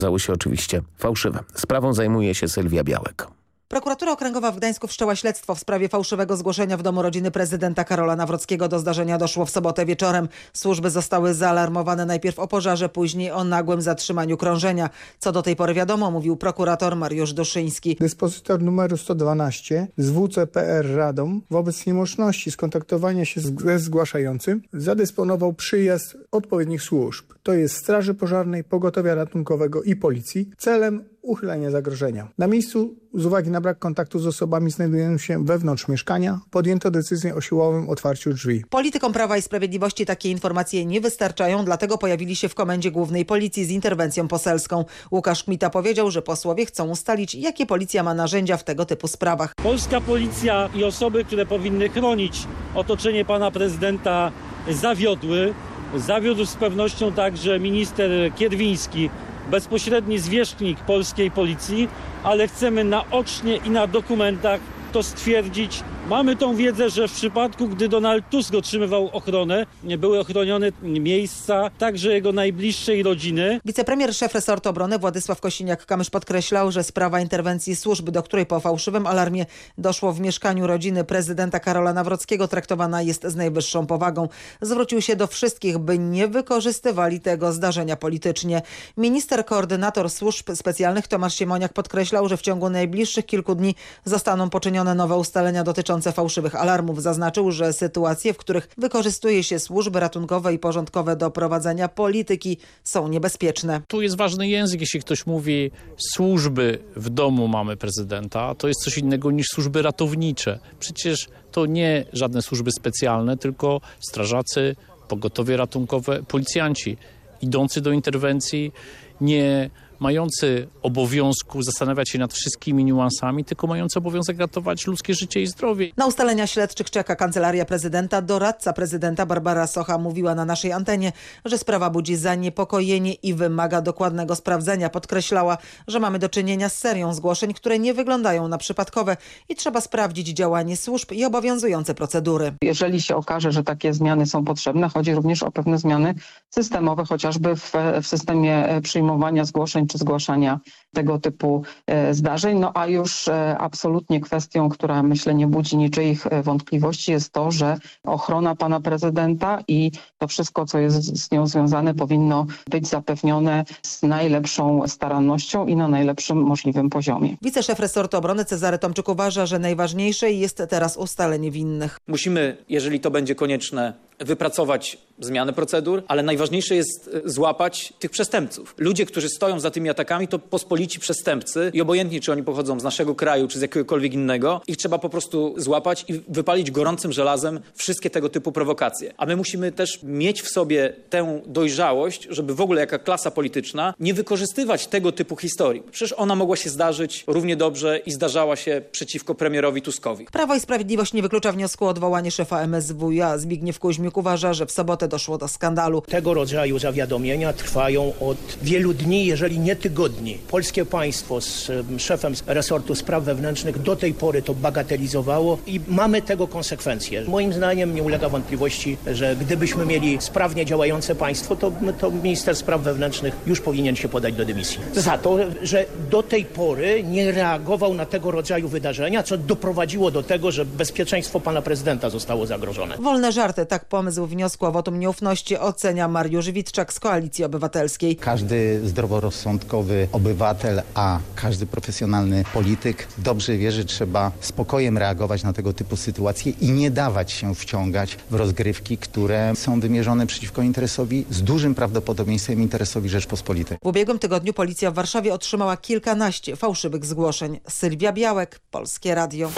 okazały się oczywiście fałszywe. Sprawą zajmuje się Sylwia Białek. Prokuratura Okręgowa w Gdańsku wszczęła śledztwo w sprawie fałszywego zgłoszenia w domu rodziny prezydenta Karola Nawrockiego. Do zdarzenia doszło w sobotę wieczorem. Służby zostały zaalarmowane najpierw o pożarze, później o nagłym zatrzymaniu krążenia. Co do tej pory wiadomo, mówił prokurator Mariusz Duszyński. Dyspozytor numeru 112 z WCPR Radom wobec niemożności skontaktowania się ze zgłaszającym zadysponował przyjazd odpowiednich służb, to jest Straży Pożarnej, Pogotowia Ratunkowego i Policji, celem uchylenia zagrożenia. Na miejscu, z uwagi na brak kontaktu z osobami znajdującymi się wewnątrz mieszkania, podjęto decyzję o siłowym otwarciu drzwi. Politykom Prawa i Sprawiedliwości takie informacje nie wystarczają, dlatego pojawili się w Komendzie Głównej Policji z interwencją poselską. Łukasz Kmita powiedział, że posłowie chcą ustalić, jakie policja ma narzędzia w tego typu sprawach. Polska policja i osoby, które powinny chronić otoczenie pana prezydenta, zawiodły. Zawiódł z pewnością także minister Kierwiński, bezpośredni zwierzchnik polskiej policji, ale chcemy naocznie i na dokumentach to stwierdzić. Mamy tą wiedzę, że w przypadku, gdy Donald Tusk otrzymywał ochronę, były ochronione miejsca także jego najbliższej rodziny. Wicepremier, szef resortu obrony Władysław Kosiniak-Kamysz podkreślał, że sprawa interwencji służby, do której po fałszywym alarmie doszło w mieszkaniu rodziny prezydenta Karola Nawrockiego, traktowana jest z najwyższą powagą. Zwrócił się do wszystkich, by nie wykorzystywali tego zdarzenia politycznie. Minister koordynator służb specjalnych Tomasz Siemoniak podkreślał, że w ciągu najbliższych kilku dni zostaną poczynione nowe ustalenia dotyczące fałszywych alarmów. Zaznaczył, że sytuacje, w których wykorzystuje się służby ratunkowe i porządkowe do prowadzenia polityki, są niebezpieczne. Tu jest ważny język, jeśli ktoś mówi służby w domu mamy prezydenta, to jest coś innego niż służby ratownicze. Przecież to nie żadne służby specjalne, tylko strażacy, pogotowie ratunkowe, policjanci idący do interwencji, nie mający obowiązku zastanawiać się nad wszystkimi niuansami, tylko mający obowiązek ratować ludzkie życie i zdrowie. Na ustalenia śledczych czeka Kancelaria Prezydenta. Doradca prezydenta Barbara Socha mówiła na naszej antenie, że sprawa budzi zaniepokojenie i wymaga dokładnego sprawdzenia. Podkreślała, że mamy do czynienia z serią zgłoszeń, które nie wyglądają na przypadkowe i trzeba sprawdzić działanie służb i obowiązujące procedury. Jeżeli się okaże, że takie zmiany są potrzebne, chodzi również o pewne zmiany systemowe, chociażby w systemie przyjmowania zgłoszeń czy zgłaszania tego typu zdarzeń. No a już absolutnie kwestią, która myślę nie budzi niczyich wątpliwości, jest to, że ochrona pana prezydenta i to wszystko, co jest z nią związane, powinno być zapewnione z najlepszą starannością i na najlepszym możliwym poziomie. Wiceszef resortu obrony Cezary Tomczyk uważa, że najważniejsze jest teraz ustalenie winnych. Musimy, jeżeli to będzie konieczne, wypracować zmianę procedur, ale najważniejsze jest złapać tych przestępców. Ludzie, którzy stoją za tymi atakami, to pospolici przestępcy i obojętnie, czy oni pochodzą z naszego kraju, czy z jakiegokolwiek innego, ich trzeba po prostu złapać i wypalić gorącym żelazem wszystkie tego typu prowokacje. A my musimy też mieć w sobie tę dojrzałość, żeby w ogóle jaka klasa polityczna nie wykorzystywać tego typu historii. Przecież ona mogła się zdarzyć równie dobrze i zdarzała się przeciwko premierowi Tuskowi. Prawo i Sprawiedliwość nie wyklucza wniosku o odwołanie szefa MSWiA. Zbigniew Kuźmiuk uważa, że w sobotę doszło do skandalu. Tego rodzaju zawiadomienia trwają od wielu dni, jeżeli nie tygodni. Polskie państwo z szefem resortu spraw wewnętrznych do tej pory to bagatelizowało i mamy tego konsekwencje. Moim zdaniem nie ulega wątpliwości, że gdybyśmy mieli sprawnie działające państwo, to minister spraw wewnętrznych już powinien się podać do dymisji. Za to, że do tej pory nie reagował na tego rodzaju wydarzenia, co doprowadziło do tego, że bezpieczeństwo pana prezydenta zostało zagrożone. Wolne żarty, tak pomysł wniosku o wotum nieufności ocenia Mariusz Witczak z Koalicji Obywatelskiej. Każdy zdroworozsądkowy obywatel, a każdy profesjonalny polityk dobrze wie, że trzeba spokojem reagować na tego typu sytuacje i nie dawać się wciągać w rozgrywki, które są wymierzone przeciwko interesowi, z dużym prawdopodobieństwem interesowi Rzeczpospolitej. W ubiegłym tygodniu policja w Warszawie otrzymała kilkanaście fałszywych zgłoszeń. Sylwia Białek, Polskie Radio.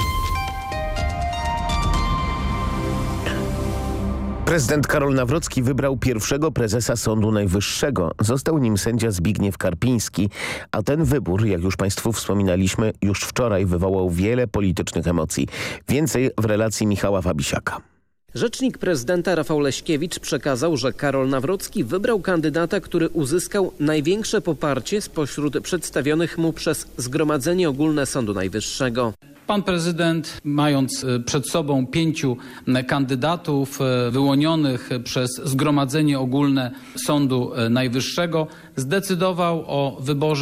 Prezydent Karol Nawrocki wybrał pierwszego prezesa Sądu Najwyższego. Został nim sędzia Zbigniew Karpiński, a ten wybór, jak już Państwu wspominaliśmy, już wczoraj wywołał wiele politycznych emocji. Więcej w relacji Michała Fabisiaka. Rzecznik prezydenta Rafał Leśkiewicz przekazał, że Karol Nawrocki wybrał kandydata, który uzyskał największe poparcie spośród przedstawionych mu przez Zgromadzenie Ogólne Sądu Najwyższego. Pan prezydent, mając przed sobą 5 kandydatów wyłonionych przez Zgromadzenie Ogólne Sądu Najwyższego, zdecydował o wyborze